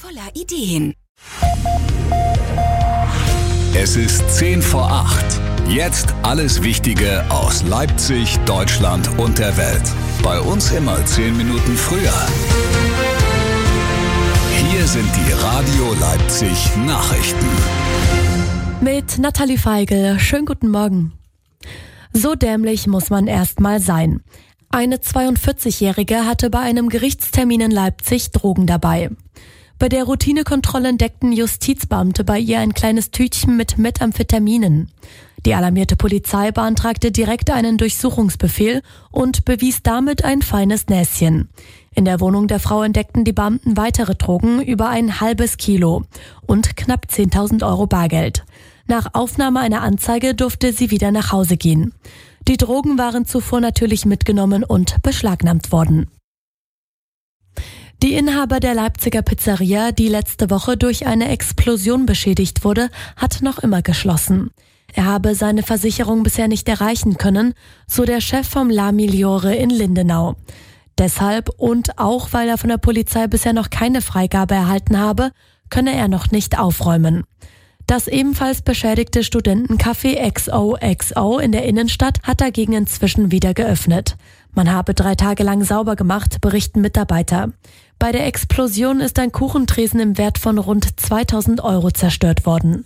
voller Ideen. Es ist 7:50. Jetzt alles Wichtige aus Leipzig, Deutschland und der Welt. Bei uns immer 10 Minuten früher. Hier sind die Radio Leipzig Nachrichten. Mit Nathalie Feigl. Schönen guten Morgen. So dämlich muss man erst mal sein. Eine 42-Jährige hatte bei einem Gerichtstermin in Leipzig Drogen dabei. Bei der Routinekontrolle entdeckten Justizbeamte bei ihr ein kleines Tütchen mit Methamphetaminen. Die alarmierte Polizei beantragte direkt einen Durchsuchungsbefehl und bewies damit ein feines Näschen. In der Wohnung der Frau entdeckten die Beamten weitere Drogen über ein halbes Kilo und knapp 10.000 Euro Bargeld. Nach Aufnahme einer Anzeige durfte sie wieder nach Hause gehen. Die Drogen waren zuvor natürlich mitgenommen und beschlagnahmt worden. Die Inhaber der Leipziger Pizzeria, die letzte Woche durch eine Explosion beschädigt wurde, hat noch immer geschlossen. Er habe seine Versicherung bisher nicht erreichen können, so der Chef vom La Migliore in Lindenau. Deshalb und auch weil er von der Polizei bisher noch keine Freigabe erhalten habe, könne er noch nicht aufräumen. Das ebenfalls beschädigte Studentencafé XOXO in der Innenstadt hat dagegen inzwischen wieder geöffnet. Man habe 3 Tage lang sauber gemacht, berichten Mitarbeiter. Bei der Explosion ist ein Kuchentresen im Wert von rund 2.000 Euro zerstört worden.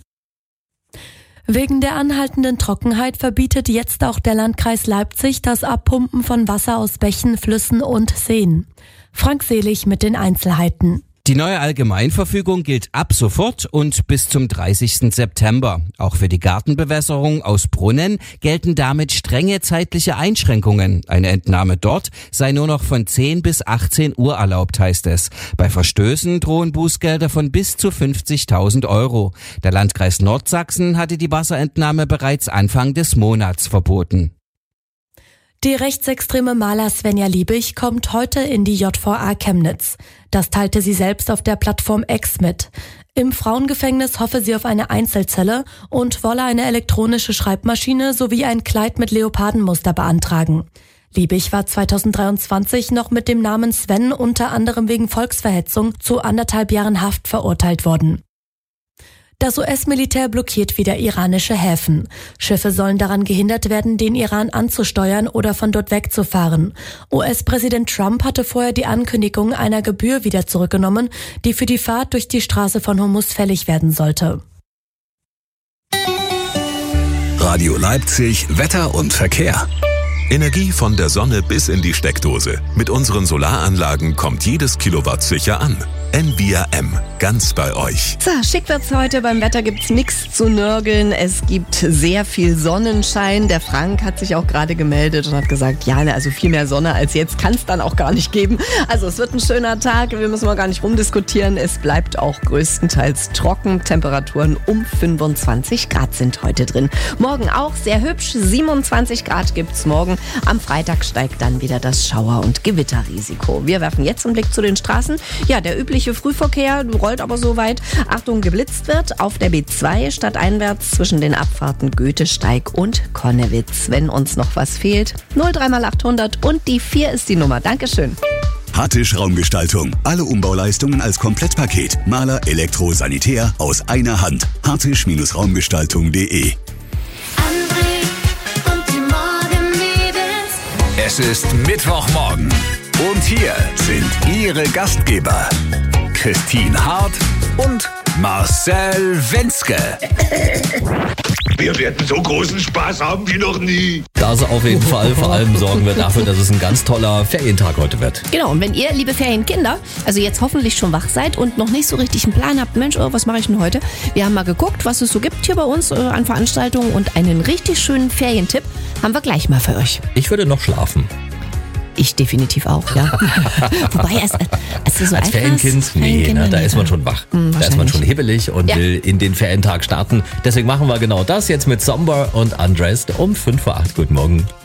Wegen der anhaltenden Trockenheit verbietet jetzt auch der Landkreis Leipzig das Abpumpen von Wasser aus Bächen, Flüssen und Seen. Frank Selig mit den Einzelheiten. Die neue Allgemeinverfügung gilt ab sofort und bis zum 30. September. Auch für die Gartenbewässerung aus Brunnen gelten damit strenge zeitliche Einschränkungen. Eine Entnahme dort sei nur noch von 10 bis 18 Uhr erlaubt, heißt es. Bei Verstößen drohen Bußgelder von bis zu 50.000 Euro. Der Landkreis Nordsachsen hatte die Wasserentnahme bereits Anfang des Monats verboten. Die rechtsextreme Maler Svenja Liebig kommt heute in die JVA Chemnitz. Das teilte sie selbst auf der Plattform X mit. Im Frauengefängnis hoffe sie auf eine Einzelzelle und wolle eine elektronische Schreibmaschine sowie ein Kleid mit Leopardenmuster beantragen. Liebig war 2023 noch mit dem Namen Sven unter anderem wegen Volksverhetzung zu 1,5 Jahren Haft verurteilt worden. Das US-Militär blockiert wieder iranische Häfen. Schiffe sollen daran gehindert werden, den Iran anzusteuern oder von dort wegzufahren. US-Präsident Trump hatte vorher die Ankündigung einer Gebühr wieder zurückgenommen, die für die Fahrt durch die Straße von Hormuz fällig werden sollte. Radio Leipzig, Wetter und Verkehr. Energie von der Sonne bis in die Steckdose. Mit unseren Solaranlagen kommt jedes Kilowatt sicher an. Envia M, ganz bei euch. So, schick wird's heute. Beim Wetter gibt's nichts zu nörgeln. Es gibt sehr viel Sonnenschein. Der Frank hat sich auch gerade gemeldet und hat gesagt, ja, also viel mehr Sonne als jetzt kann's dann auch gar nicht geben. Also es wird ein schöner Tag. Wir müssen mal gar nicht rumdiskutieren. Es bleibt auch größtenteils trocken. Temperaturen um 25 Grad sind heute drin. Morgen auch sehr hübsch. 27 Grad gibt's morgen. Am Freitag steigt dann wieder das Schauer- und Gewitterrisiko. Wir werfen jetzt einen Blick zu den Straßen. Ja, der übliche Frühverkehr rollt aber so weit. Achtung, geblitzt wird auf der B2 stadteinwärts zwischen den Abfahrten Goethesteig und Konnewitz. Wenn uns noch was fehlt, 03 mal 800 und die 4 ist die Nummer. Dankeschön. Hattisch Raumgestaltung. Alle Umbauleistungen als Komplettpaket. Maler, Elektro, Sanitär aus einer Hand. hattisch-raumgestaltung.de. Es ist Mittwochmorgen und hier sind Ihre Gastgeber Christine Hart und Marcel Wenzke. Wir werden so großen Spaß haben wie noch nie. Das auf jeden Fall. Vor allem sorgen wir dafür, dass es ein ganz toller Ferientag heute wird. Genau, und wenn ihr, liebe Ferienkinder, also jetzt hoffentlich schon wach seid und noch nicht so richtig einen Plan habt, Mensch, was mache ich denn heute? Wir haben mal geguckt, was es so gibt hier bei uns an Veranstaltungen und einen richtig schönen Ferientipp haben wir gleich mal für euch. Ich würde noch schlafen. Ich definitiv auch, ja. Wobei, als Ferienkind, da ist man schon wach. Da ist man schon hibbelig und will in den Ferientag starten. Deswegen machen wir genau das jetzt mit Somber und Undressed um 5:08 Uhr. Guten Morgen.